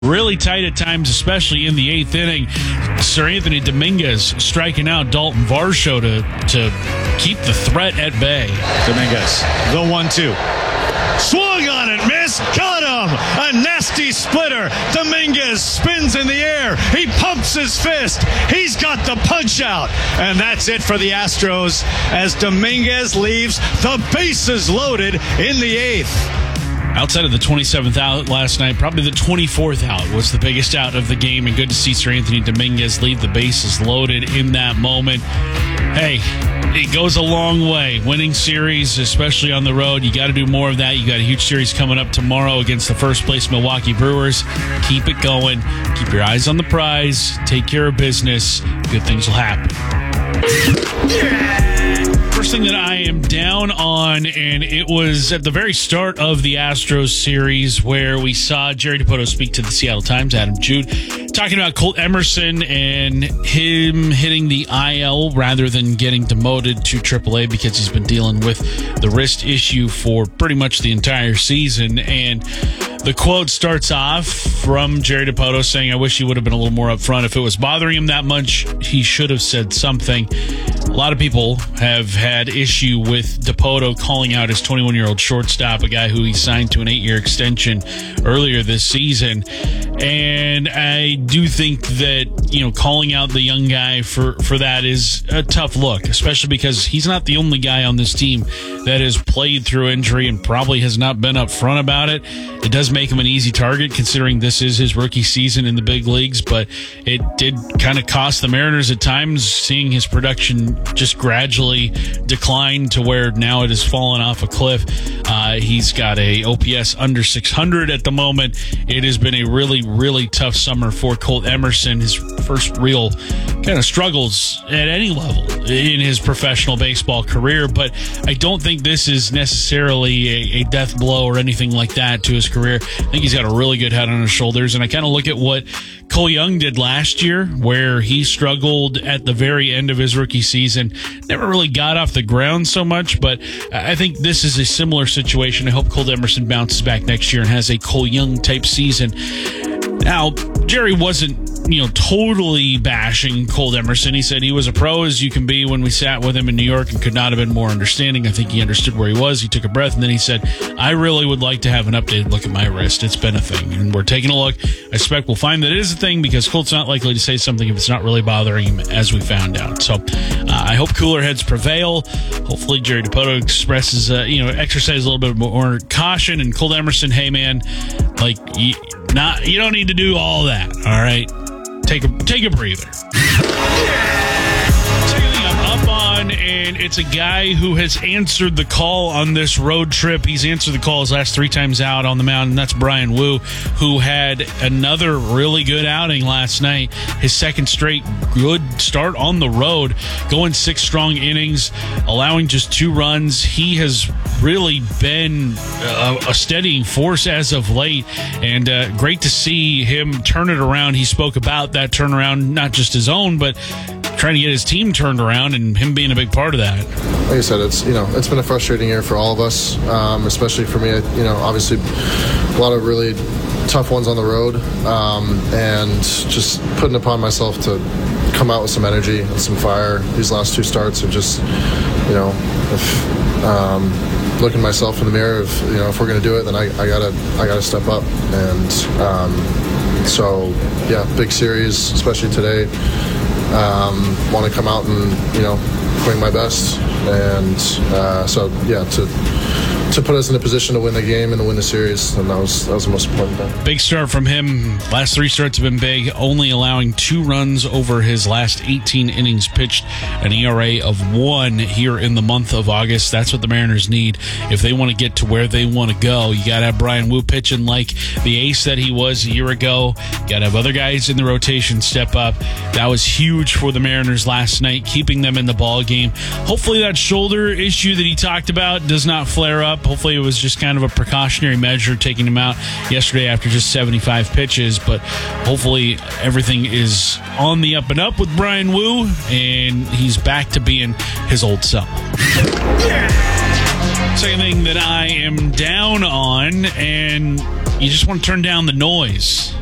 Really tight at times, especially in the eighth inning. Sir Anthony Dominguez striking out Dalton Varsho to keep the threat at bay. Dominguez, the 1-2. Swung on it, missed, got him! A nasty splitter. Dominguez spins in the air. He pumps his fist. He's got the punch out. And that's it for the Astros as Dominguez leaves the bases loaded in the eighth. Outside of the 27th out last night, probably the 24th out was the biggest out of the game, and good to see Sir Anthony Dominguez leave the bases loaded in that moment. Hey, it goes a long way. Winning series, especially on the road, you got to do more of that. You got a huge series coming up tomorrow against the first-place Milwaukee Brewers. Keep it going. Keep your eyes on the prize. Take care of business. Good things will happen. First thing that I am down on, and it was at the very start of the Astros series where we saw Jerry Dipoto speak to the Seattle Times, Adam Jude, talking about Colt Emerson and him hitting the IL rather than getting demoted to AAA because he's been dealing with the wrist issue for pretty much the entire season. And the quote starts off from Jerry Dipoto saying, "I wish he would have been a little more upfront. If it was bothering him that much, he should have said something." A lot of people have had issue with Dipoto calling out his 21-year-old shortstop, a guy who he signed to an 8-year extension earlier this season. And I do think that, calling out the young guy for that is a tough look, especially because he's not the only guy on this team that has played through injury and probably has not been upfront about it. It does make him an easy target considering this is his rookie season in the big leagues, but it did kind of cost the Mariners at times, seeing his production just gradually decline to where now it has fallen off a cliff. He's got a OPS under 600 at the moment. It has been a really, really tough summer for Colt Emerson. His first real kind of struggles at any level in his professional baseball career, but I don't think this is necessarily a death blow or anything like that to his career. I think he's got a really good head on his shoulders, and I kind of look at what Cole Young did last year, where he struggled at the very end of his rookie season. Never really got off the ground so much, but I think this is a similar situation. I hope Colt Emerson bounces back next year and has a Cole Young type season. Now, Jerry wasn't, totally bashing Colt Emerson. He said he was a pro as you can be when we sat with him in New York and could not have been more understanding. I think he understood where he was. He took a breath, and then he said, "I really would like to have an updated look at my wrist. It's been a thing." And we're taking a look. I suspect we'll find that it is a thing because Colt's not likely to say something if it's not really bothering him, as we found out. So I hope cooler heads prevail. Hopefully Jerry Dipoto expresses, exercise a little bit more caution. And Colt Emerson, hey, man, you don't need to do all that, all right? Take a breather. Second thing I'm up on, and it's a guy who has answered the call on this road trip. He's answered the call his last 3 times out on the mound, and that's Bryan Woo, who had another really good outing last night. His second straight good start on the road, going 6 strong innings, allowing just 2 runs. He has really been a steadying force as of late, and great to see him turn it around. He spoke about that turnaround, not just his own, but trying to get his team turned around and him being a big part of that. Like I said, it's been a frustrating year for all of us, especially for me. Obviously a lot of really tough ones on the road, and just putting upon myself to come out with some energy and some fire. These last 2 starts are just, looking myself in the mirror. If we're going to do it, then I gotta step up. And so yeah, big series, especially today. Want to come out and bring my best, and so yeah, to put us in a position to win the game and to win the series, and that was the most important thing. Big start from him. Last 3 starts have been big, only allowing 2 runs over his last 18 innings pitched, an ERA of 1 here in the month of August. That's what the Mariners need if they want to get to where they want to go. You got to have Bryan Woo pitching like the ace that he was a year ago. You got to have other guys in the rotation step up. That was huge for the Mariners last night, keeping them in the ball game. Hopefully that shoulder issue that he talked about does not flare up. Hopefully it was just kind of a precautionary measure, taking him out yesterday after just 75 pitches. But hopefully everything is on the up and up with Bryan Woo, and he's back to being his old self. Second thing that I am down on, and you just want to turn down the noise.